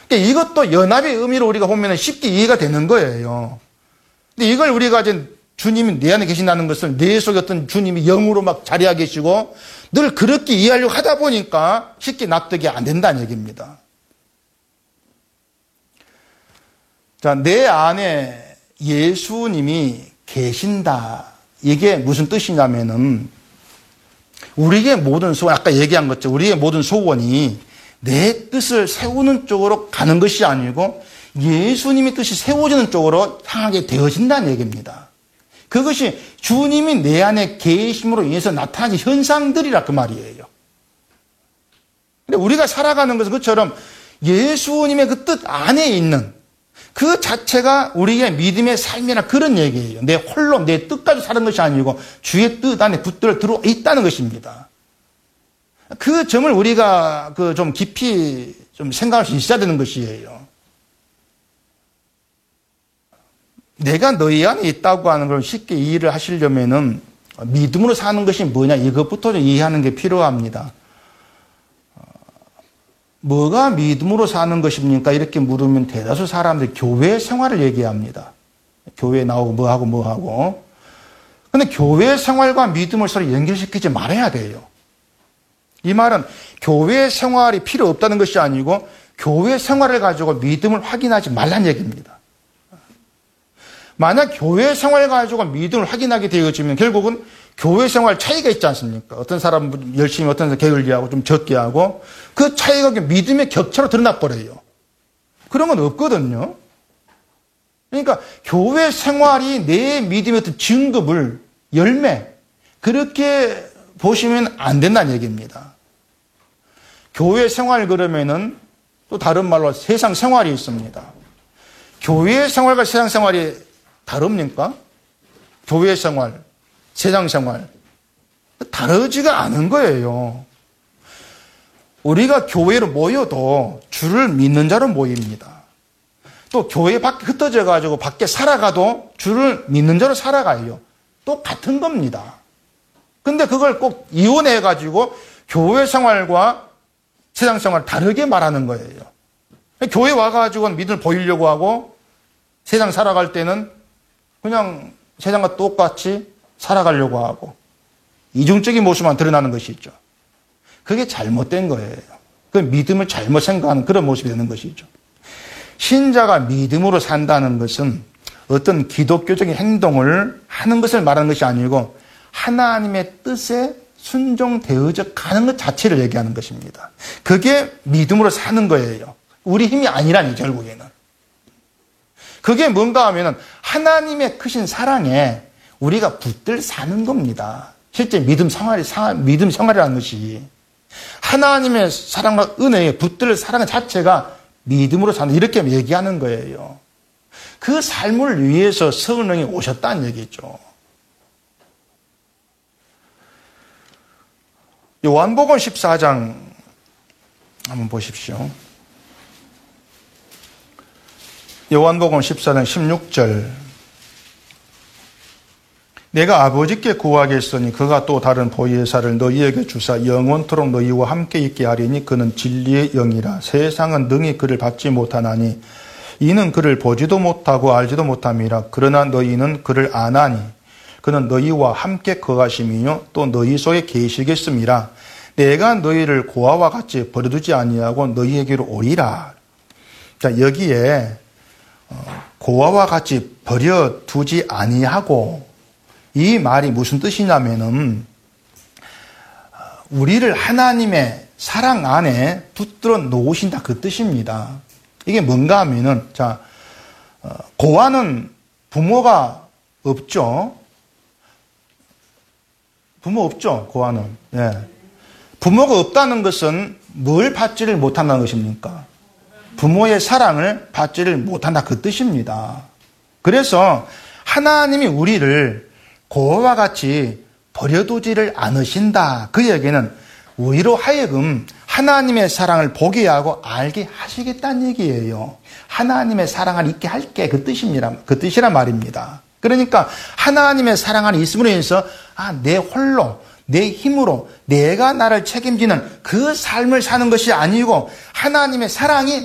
그러니까 이것도 연합의 의미로 우리가 보면 쉽게 이해가 되는 거예요. 근데 이걸 우리가 이제 주님이 내 안에 계신다는 것을 내 속에 어떤 주님이 영으로 막 자리하고 계시고 늘 그렇게 이해하려고 하다 보니까 쉽게 납득이 안 된다는 얘기입니다. 자, 내 안에 예수님이 계신다. 이게 무슨 뜻이냐면은 우리의 모든 소원, 아까 얘기한 것처럼 우리의 모든 소원이 내 뜻을 세우는 쪽으로 가는 것이 아니고 예수님의 뜻이 세워지는 쪽으로 향하게 되어진다는 얘기입니다. 그것이 주님이 내 안에 계심으로 인해서 나타나는 현상들이라 그 말이에요. 근데 우리가 살아가는 것은 그처럼 예수님의 그 뜻 안에 있는 그 자체가 우리의 믿음의 삶이라 그런 얘기예요. 내 홀로 내 뜻까지 사는 것이 아니고 주의 뜻 안에 붙들어 들어와 있다는 것입니다. 그 점을 우리가 좀 깊이 좀 생각할 수 있어야 되는 것이에요. 내가 너희 안에 있다고 하는 걸 쉽게 이해를 하시려면은 믿음으로 사는 것이 뭐냐 이것부터 좀 이해하는 게 필요합니다. 뭐가 믿음으로 사는 것입니까? 이렇게 물으면 대다수 사람들이 교회 생활을 얘기합니다. 교회에 나오고 뭐하고. 근데 교회 생활과 믿음을 서로 연결시키지 말아야 돼요. 이 말은 교회 생활이 필요 없다는 것이 아니고 교회 생활을 가지고 믿음을 확인하지 말라는 얘기입니다. 만약 교회 생활 가지고 믿음을 확인하게 되어지면 결국은 교회 생활 차이가 있지 않습니까? 어떤 사람은 열심히 어떤 사람은 게을리 하고 좀 적게 하고 그 차이가 믿음의 격차로 드러나 버려요. 그런 건 없거든요. 그러니까 교회 생활이 내 믿음의 어떤 증거물, 열매 그렇게 보시면 안 된다는 얘기입니다. 교회 생활 그러면은 또 다른 말로 세상 생활이 있습니다. 교회 생활과 세상 생활이 다릅니까? 교회 생활, 세상 생활 다르지가 않은 거예요. 우리가 교회로 모여도 주를 믿는 자로 모입니다. 또 교회 밖에 흩어져 가지고 밖에 살아가도 주를 믿는 자로 살아가요. 똑같은 겁니다. 근데 그걸 꼭 이혼해 가지고 교회 생활과 세상 생활 다르게 말하는 거예요. 교회 와가지고 믿음을 보이려고 하고 세상 살아갈 때는 그냥 세상과 똑같이 살아가려고 하고 이중적인 모습만 드러나는 것이죠. 그게 잘못된 거예요. 그 믿음을 잘못 생각하는 그런 모습이 되는 것이죠. 신자가 믿음으로 산다는 것은 어떤 기독교적인 행동을 하는 것을 말하는 것이 아니고 하나님의 뜻에 순종되어져 가는 것 자체를 얘기하는 것입니다. 그게 믿음으로 사는 거예요. 우리 힘이 아니라니 결국에는. 그게 뭔가 하면은 하나님의 크신 사랑에 우리가 붙들 사는 겁니다. 실제 믿음 생활이라는 것이 하나님의 사랑과 은혜에 붙들 사랑 자체가 믿음으로 사는 이렇게 얘기하는 거예요. 그 삶을 위해서 성령이 오셨다는 얘기죠. 요한복음 14장 한번 보십시오. 요한복음 14장 16절 내가 아버지께 구하겠으니 그가 또 다른 보혜사를 너희에게 주사 영원토록 너희와 함께 있게 하리니 그는 진리의 영이라 세상은 능히 그를 받지 못하나니 이는 그를 보지도 못하고 알지도 못함이라 그러나 너희는 그를 아나니 그는 너희와 함께 거하심이요 또 너희 속에 계시겠음이라 내가 너희를 고아와 같이 버려두지 아니하고 너희에게로 오리라. 자, 여기에 고아와 같이 버려두지 아니하고 이 말이 무슨 뜻이냐면은 우리를 하나님의 사랑 안에 붙들어 놓으신다 그 뜻입니다. 이게 뭔가 하면은 자, 고아는 부모가 없죠. 부모 없죠. 고아는. 예. 부모가 없다는 것은 뭘 받지를 못한다는 것입니까? 부모의 사랑을 받지를 못한다 그 뜻입니다. 그래서 하나님이 우리를 고아와 같이 버려두지를 않으신다. 그 얘기는 우리로 하여금 하나님의 사랑을 보게 하고 알게 하시겠다는 얘기예요. 하나님의 사랑 안에 있게 할게 그 뜻이란 말입니다. 그러니까 하나님의 사랑 안에 있음으로 인해서 내 홀로 내 힘으로 내가 나를 책임지는 그 삶을 사는 것이 아니고 하나님의 사랑이